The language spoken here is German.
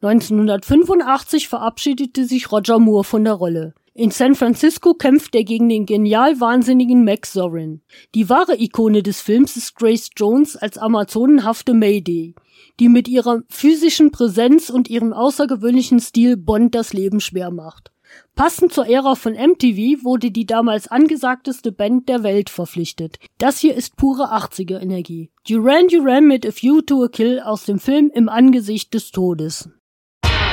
1985 verabschiedete sich Roger Moore von der Rolle. In San Francisco kämpft er gegen den genial wahnsinnigen Max Zorin. Die wahre Ikone des Films ist Grace Jones als amazonenhafte Mayday, die mit ihrer physischen Präsenz und ihrem außergewöhnlichen Stil Bond das Leben schwer macht. Passend zur Ära von MTV wurde die damals angesagteste Band der Welt verpflichtet. Das hier ist pure 80er-Energie. Duran Duran mit A View to a Kill aus dem Film Im Angesicht des Todes.